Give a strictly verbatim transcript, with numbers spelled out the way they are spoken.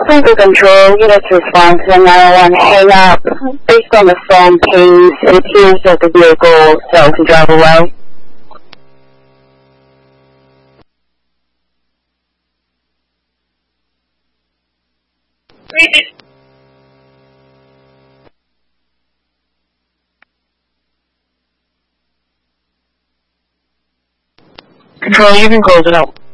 Center Control, units response to nine one one hang up. Based on the phone pings, it appears that the vehicle failed to drive away. Control, you can close it out.